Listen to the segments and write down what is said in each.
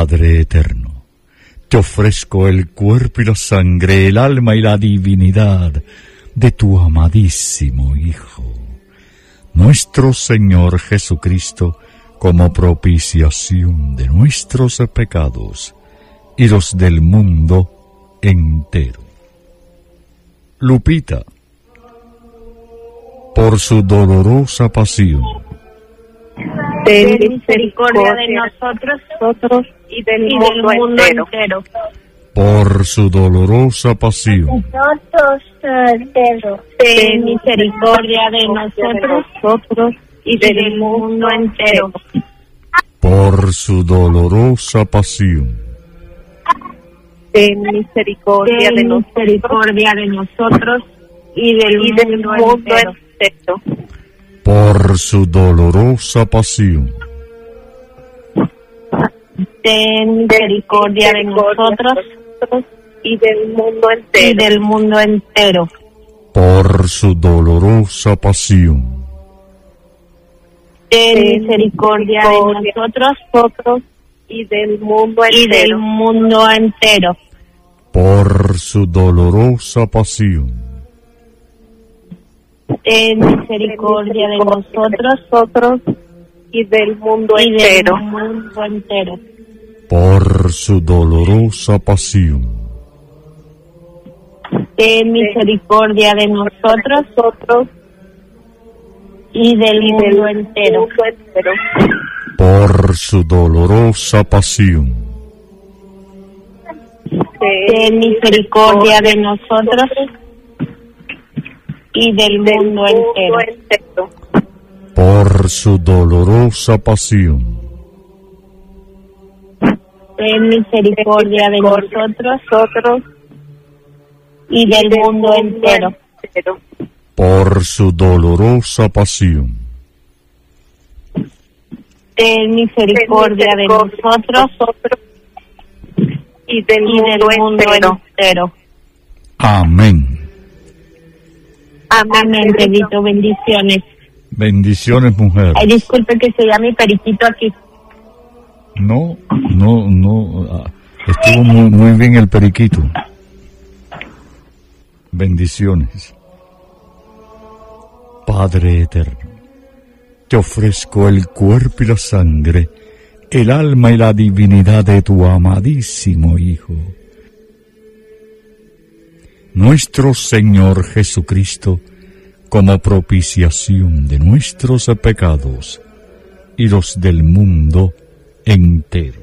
Padre eterno, te ofrezco el cuerpo y la sangre, el alma y la divinidad de tu amadísimo Hijo, nuestro Señor Jesucristo, como propiciación de nuestros pecados y los del mundo entero. Lupita, por su dolorosa pasión, ten misericordia de nosotros y del mundo entero. Por su dolorosa pasión, ten misericordia de nosotros y del mundo entero. Por su dolorosa pasión, ten misericordia de nosotros y del mundo entero. por su dolorosa pasión, ten misericordia de nosotros y del mundo entero. por su dolorosa pasión, ten misericordia de nosotros y del mundo entero. por su dolorosa pasión, ten misericordia de nosotros y del mundo entero. por su dolorosa pasión, ten misericordia de nosotros y del mundo entero. por su dolorosa pasión, ten misericordia de nosotros y del mundo entero. por su dolorosa pasión, ten misericordia de nosotros y del mundo entero. por su dolorosa pasión, ten misericordia de nosotros y del mundo entero. amén. Amén, Pedrito, bendiciones. Bendiciones, mujer. Ay, disculpe que se llame Periquito aquí. No, estuvo muy bien el periquito. Bendiciones. Padre eterno, te ofrezco el cuerpo y la sangre, el alma y la divinidad de tu amadísimo Hijo, nuestro Señor Jesucristo, como propiciación de nuestros pecados y los del mundo entero.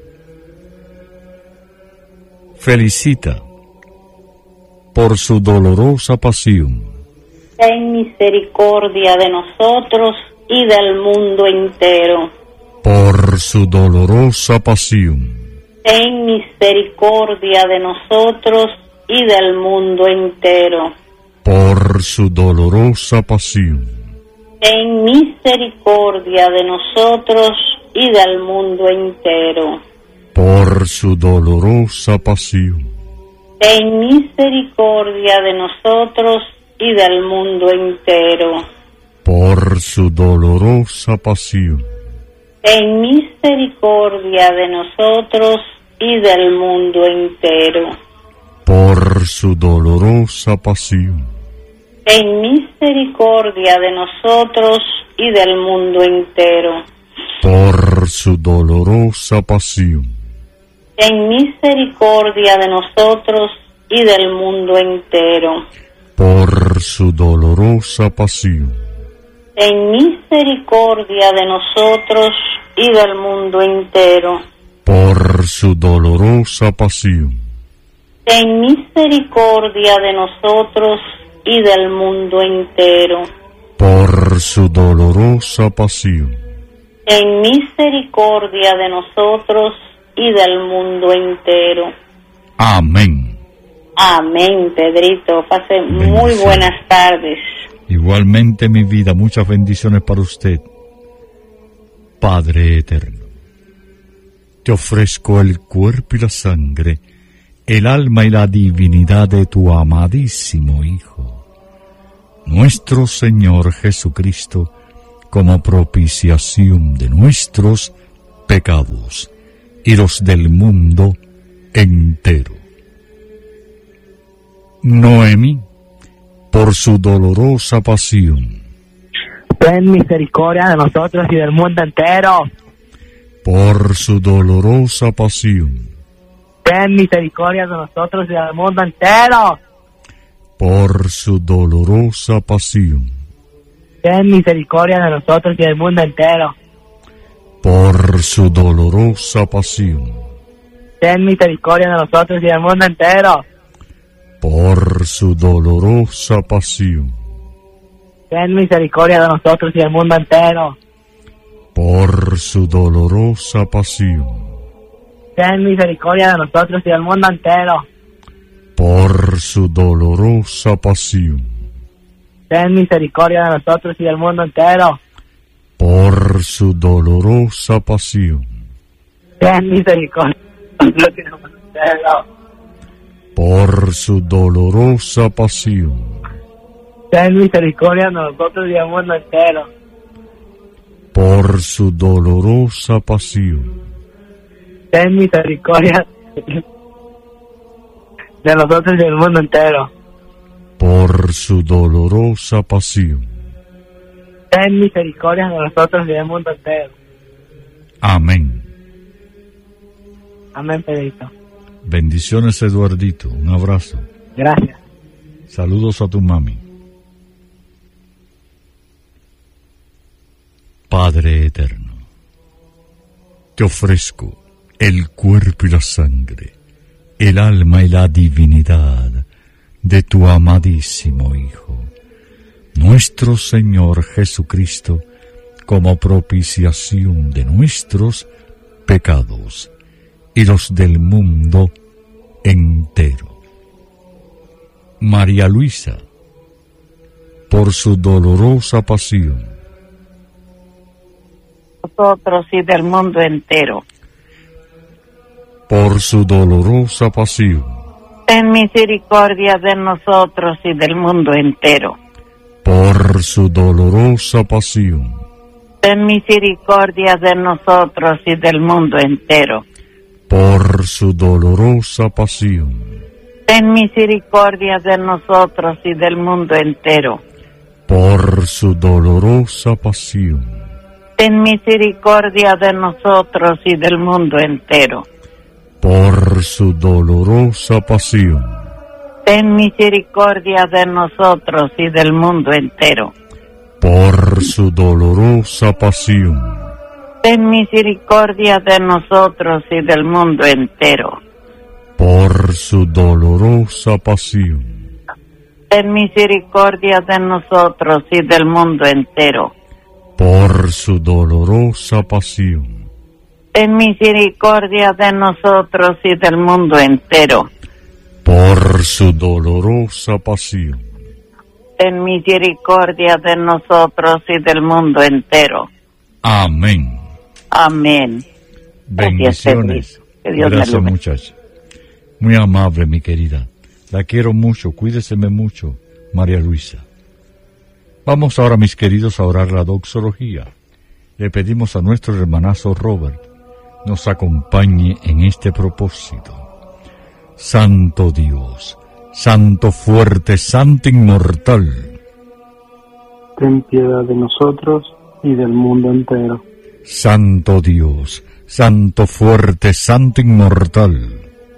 Felicita, por su dolorosa pasión, ten misericordia de nosotros y del mundo entero. por su dolorosa pasión, Ten misericordia de nosotros y del mundo entero. por su dolorosa pasión, Ten misericordia de nosotros y del mundo entero. por su dolorosa pasión, Ten misericordia de nosotros y del mundo entero. por su dolorosa pasión, Ten misericordia de nosotros y del mundo entero. por su dolorosa pasión, Ten misericordia de nosotros y del mundo entero. por su dolorosa pasión, Ten misericordia de nosotros y del mundo entero. por su dolorosa pasión, Ten misericordia de nosotros y del mundo entero. por su dolorosa pasión, Ten misericordia de nosotros y del mundo entero. por su dolorosa pasión, Ten misericordia de nosotros y del mundo entero. amén. Amén, Pedrito. Pase muy Bendiciones. buenas tardes. Igualmente, mi vida, muchas bendiciones para usted. Padre eterno, te ofrezco el cuerpo y la sangre, el alma y la divinidad de tu amadísimo Hijo, nuestro Señor Jesucristo, como propiciación de nuestros pecados y los del mundo entero. Noemí, por su dolorosa pasión. Ten misericordia de nosotros y del mundo entero. Por su dolorosa pasión. Ten misericordia de nosotros y del mundo entero. Por su dolorosa pasión. Ten misericordia de nosotros y del mundo entero. Por su dolorosa pasión. Ten misericordia de nosotros y del mundo entero. Por su dolorosa pasión. Ten misericordia de nosotros y del mundo entero. Por su dolorosa pasión. Ten misericordia de nosotros y del mundo entero. Por su dolorosa pasión. Ten misericordia de nosotros y del mundo entero. Por su dolorosa pasión. Ten misericordia de nosotros y del mundo entero. Por su dolorosa pasión. Ten misericordia de nosotros y del mundo entero. Por su dolorosa pasión. Ten misericordia de nosotros y del mundo entero. Por su dolorosa pasión. Ten misericordia de nosotros y del mundo entero. Amén. Amén, Pedrito. Bendiciones, Eduardito. Un abrazo. Gracias. Saludos a tu mami. Padre eterno, te ofrezco el cuerpo y la sangre, el alma y la divinidad de tu amadísimo Hijo, nuestro Señor Jesucristo, como propiciación de nuestros pecados y los del mundo entero. María Luisa, por su dolorosa pasión, nosotros y del mundo entero. por su dolorosa pasión, Ten misericordia de nosotros y del mundo entero. por su dolorosa pasión, Ten misericordia de nosotros y del mundo entero. por su dolorosa pasión, Ten misericordia de nosotros y del mundo entero. por su dolorosa pasión, Ten misericordia de nosotros y del mundo entero. por su dolorosa pasión, Ten misericordia de nosotros y del mundo entero. por su dolorosa pasión, Ten misericordia de nosotros y del mundo entero. por su dolorosa pasión, Ten misericordia de nosotros y del mundo entero. por su dolorosa pasión, Ten misericordia de nosotros y del mundo entero. por su dolorosa pasión. Ten misericordia de nosotros y del mundo entero. Amén. Amén. Bendiciones. Que Dios me Gracias, ilumine. muchacha. Muy amable, mi querida. La quiero mucho. Cuídeseme mucho, María Luisa. Vamos ahora, mis queridos, a orar la doxología. Le pedimos a nuestro hermanazo Robert nos acompañe en este propósito. Santo Dios, Santo fuerte, Santo inmortal, ten piedad de nosotros y del mundo entero. Santo Dios, Santo fuerte, Santo inmortal,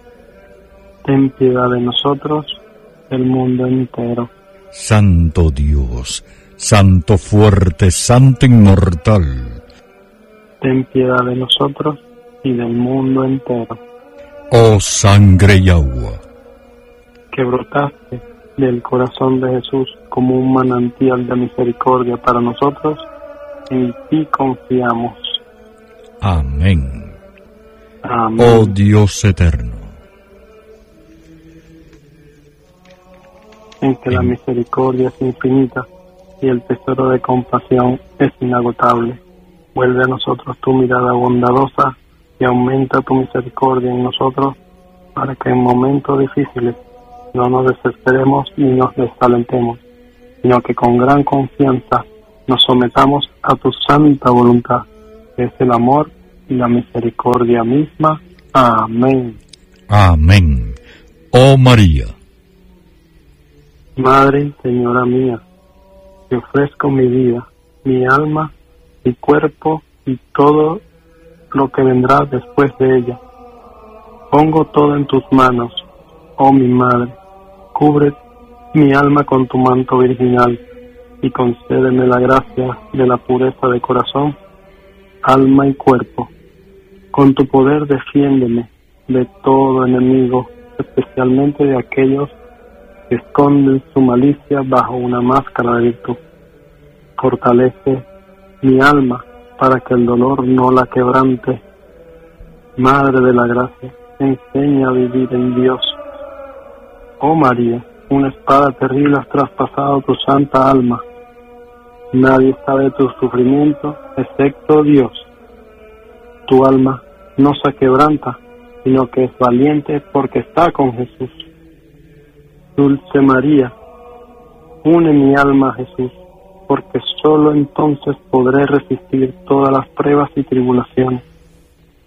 Ten piedad de nosotros, del mundo entero. Santo Dios, Santo fuerte, Santo inmortal. Ten piedad de nosotros y del mundo entero. Oh sangre y agua, Que brotaste del corazón de Jesús como un manantial de misericordia para nosotros, en ti confiamos. amén. Amén. Oh Dios eterno, En que la misericordia es infinita y el tesoro de compasión es inagotable. Vuelve a nosotros tu mirada bondadosa y aumenta tu misericordia en nosotros, para que en momentos difíciles no nos desesperemos ni nos desalentemos, sino que con gran confianza nos sometamos a tu santa voluntad, que es el amor y la misericordia misma. Amén. Amén. Oh María, Madre y Señora mía, te ofrezco mi vida, mi alma, mi cuerpo y todo lo que vendrá después de ella. Pongo todo en tus manos, oh mi Madre, cubre mi alma con tu manto virginal y concédeme la gracia de la pureza de corazón, alma y cuerpo. Con tu poder defiéndeme de todo enemigo, especialmente de aquellos que esconden su malicia bajo una máscara de virtud. Fortalece mi alma para que el dolor no la quebrante. Madre de la gracia, enseña a vivir en Dios. Oh María, una espada terrible has traspasado tu santa alma. Nadie sabe tu sufrimiento excepto Dios. Tu alma no se quebranta, sino que es valiente porque está con Jesús. Dulce María, une mi alma a Jesús, porque sólo entonces podré resistir todas las pruebas y tribulaciones.